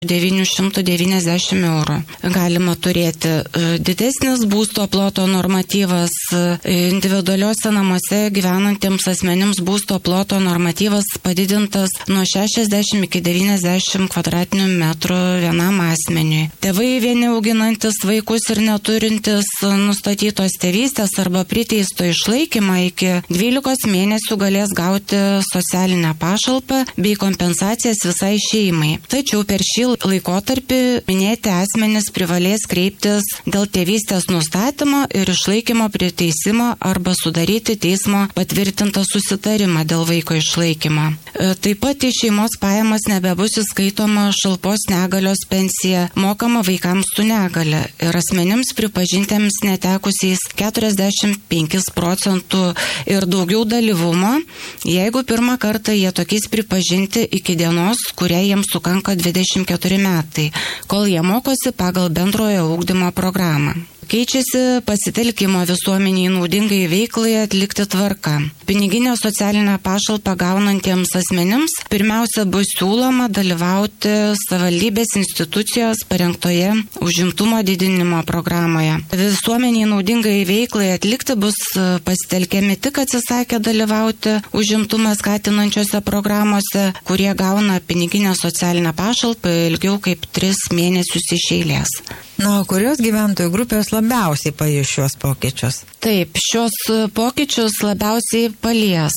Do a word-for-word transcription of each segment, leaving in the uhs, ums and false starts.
devynių šimtų devyniasdešimt eurų. Galima turėti didesnis būsto ploto normatyvas, individualiuose namuose gyvenantiems asmenims būsto ploto normatyvas padidintas nuo šešiasdešimt iki devyniasdešimt kvadratinių metrų vienam asmeniui. Tėvai vieni auginantis vaikus ir neturintis nustatytos tėvystės arba priteisto išlaikymą iki dvylikos mėnesių galės gauti socialinę pašalpą bei kompensacijas visai šeimai. Tačiau per šį laikotarpį minėti asmenys privalės kreiptis dėl tėvystės nustatymo ir išlaikymo priteisimo arba sudaryti teismo patvirtintą susitarimą dėl vaiko išlaikymo. Taip pat į šeimos pajamas nebebus įskaitoma šalpos negalios pensija mokama vaikams su negale ir asmenims pripažintiems netekusiais keturiasdešimt penkis procentų ir daugiau dalyvumo, jeigu pirmą kartą jie tokiais pripažinti iki dienos, kuriai jiems sukanka dvidešimt keturi metai, kol jie mokosi pagal bendrojo ugdymo programą. Keičiasi pasitelkimo visuomeniai naudingai veiklai atlikti tvarka. Piniginę socialinę pašalpą gaunantiems asmenims pirmiausia bus siūloma dalyvauti savivaldybės institucijos parengtoje užimtumo didinimo programoje. Visuomeniai naudingai veiklai atlikti bus pasitelkiami tik atsisakę dalyvauti užimtumą skatinančiose programuose, kurie gauna piniginę socialinę pašalpą ilgiau kaip tris mėnesius iš eilės. Na, kurios gyventojų grupės labiausiai pajus šios pokyčius? Taip, šios pokyčius labiausiai palies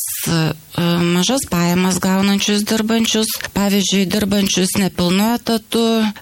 mažas pajamas gaunančius dirbančius, pavyzdžiui, dirbančius nepilnu etatu,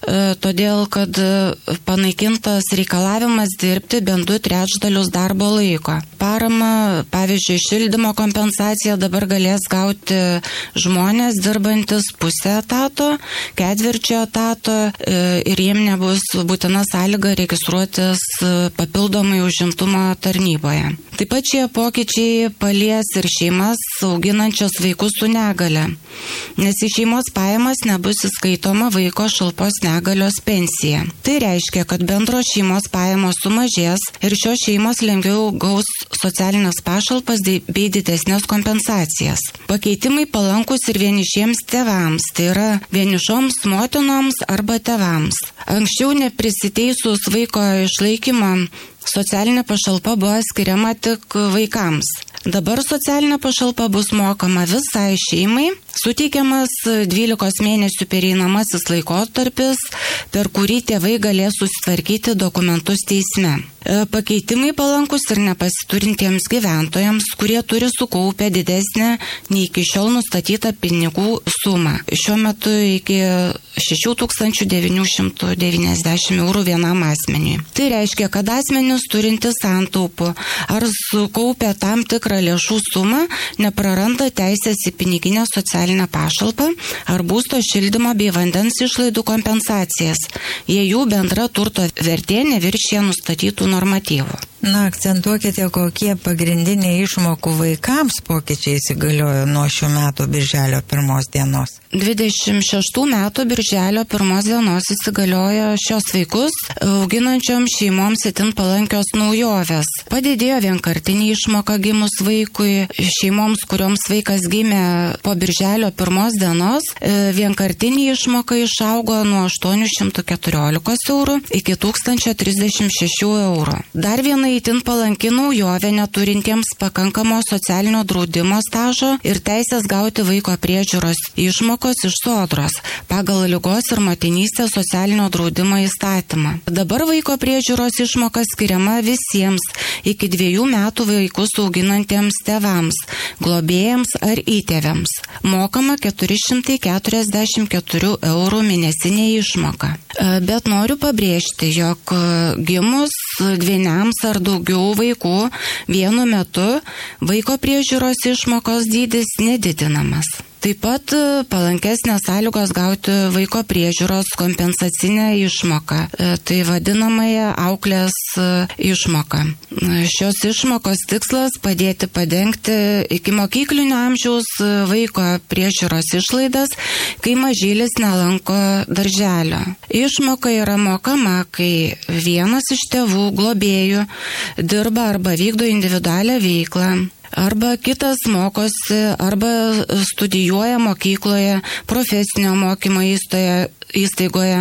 todėl, kad panaikintas reikalavimas dirbti bent du trečdalius darbo laiko. Parama, pavyzdžiui, šildymo kompensaciją dabar galės gauti žmonės dirbantis pusę etato, ketvirčio etato ir jiem nebus būtina sąlyga registruotis papildomai užimtumo tarnyboje. Taip pat šie pokyčiai palies ir šeimas auginančios vaikus su negale, nes į šeimos pajamas nebus įskaitoma vaiko šalpos negalios pensija. Tai reiškia, kad bendros šeimos pajamos sumažės ir šios šeimos lengviau gaus socialinės pašalpas bei didesnės kompensacijas. Pakeitimai palankus ir vienišiems tėvams, tai yra vienišoms motinoms arba tėvams. Anksčiau neprisiteisus vaiko išlaikymą socialinė pašalpa buvo skiriama tik vaikams. Dabar socialinė pašalpa bus mokama visai šeimai, suteikiamas dvylikos mėnesių pereinamasis laikotarpis, per kurį tėvai galės susitvarkyti dokumentus teisme. Pakeitimai palankus ir nepasiturintiems gyventojams, kurie turi sukaupę didesnę nei iki šiol nustatytą pinigų sumą. Šiuo metu iki šešių tūkstančių devynių šimtų devyniasdešimt eurų vienam asmeniui. Tai reiškia, kad asmenys turintys santaupų ar sukaupę tam tikrą lėšų sumą nepraranda teisės į piniginę socialinę pašalpą ar būsto šildymo bei vandens išlaidų kompensacijas, jei jų bendra turto vertė neviršija nustatytų normatyvų. Na, akcentuokite, kokie pagrindiniai išmokų vaikams pokyčiai įsigaliojo nuo šių metų birželio pirmos dienos. dvidešimt šeštų metų birželio pirmos dienos įsigaliojo šios vaikus auginančioms šeimoms itin palankios naujovės. Padidėjo vienkartinė išmoka gimus vaikui, šeimoms, kurioms vaikas gimė po birželio pirmos dienos, vienkartinė išmoka išaugo nuo aštuonių šimtų keturiolikos eurų iki tūkstančio trisdešimt šešių eurų. Dar viena itin palanki naujovė neturintiems pakankamo socialinio draudimo stažo ir teisės gauti vaiko priežiūros išmokos iš Sodros pagal ligos ir motinystės socialinio draudimo įstatymą. Dabar vaiko priežiūros išmoka skiriama visiems iki dviejų metų vaikus auginantiems tėvams, globėjams ar įtėviams. Mokama keturi šimtai keturiasdešimt keturi eurų mėnesinė išmoka. Bet noriu pabrėžti, jog gimus dvyniams ar daugiau vaikų vienu metu vaiko priežiūros išmokos dydis nedidinamas. Taip pat palankesnės sąlygos gauti vaiko priežiūros kompensacinę išmoką, tai vadinamąją auklės išmoką. Šios išmokos tikslas padėti padengti iki mokyklinio amžiaus vaiko priežiūros išlaidas, kai mažylis nelanko darželio. Išmoka yra mokama, kai vienas iš tėvų globėjų dirba arba vykdo individualią veiklą, arba kitas mokosi, arba studijuoja mokykloje, profesinio mokymo įstoje, įstaigoje.